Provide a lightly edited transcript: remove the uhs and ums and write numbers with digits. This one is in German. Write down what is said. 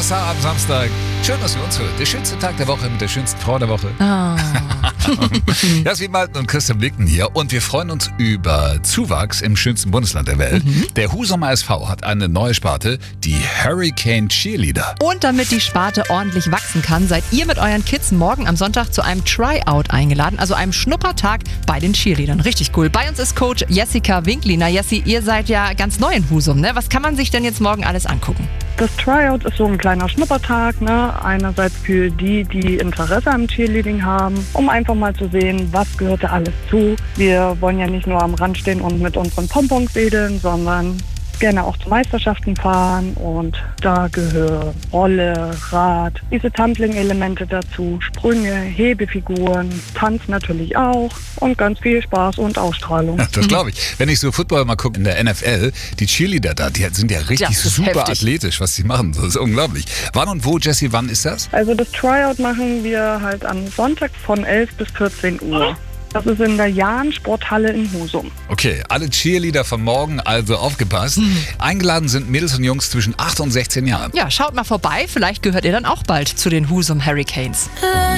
Donnerstag am Samstag. Schön, dass wir uns hören. Der schönste Tag der Woche mit der schönsten Frau der Woche. Jasmin Malten und Christian Blicken hier. Und wir freuen uns über Zuwachs im schönsten Bundesland der Welt. Der Husumer SV hat eine neue Sparte, die Hurricane Cheerleader. Und damit die Sparte ordentlich wachsen kann, seid ihr mit euren Kids morgen am Sonntag zu einem Tryout eingeladen, also einem Schnuppertag bei den Cheerleadern. Richtig cool. Bei uns ist Coach Jessica Winkliner. Jessi, ihr seid ja ganz neu in Husum, ne? Was kann man sich denn jetzt morgen alles angucken? Das Tryout ist so ein kleiner Schnuppertag, ne? Einerseits für die Interesse am Cheerleading haben, um einfach mal zu sehen, was gehört da alles zu. Wir wollen ja nicht nur am Rand stehen und mit unseren Pompons wedeln, sondern gerne auch zu Meisterschaften fahren, und da gehören Rolle, Rad, diese Tumbling-Elemente dazu, Sprünge, Hebefiguren, Tanz natürlich auch und ganz viel Spaß und Ausstrahlung. Das glaube ich. Wenn ich so Football mal gucke in der NFL, die Cheerleader da, die sind ja richtig super heftig. athletisch, was sie machen. Das ist unglaublich. Wann und wo, Jessie, wann ist das? Also das Tryout machen wir halt am Sonntag von 11 bis 14 Uhr. Das ist in der Jahn-Sporthalle in Husum. Okay, alle Cheerleader von morgen also aufgepasst. Eingeladen sind Mädels und Jungs zwischen 8 und 16 Jahren. Ja, schaut mal vorbei. Vielleicht gehört ihr dann auch bald zu den Husum Hurricanes.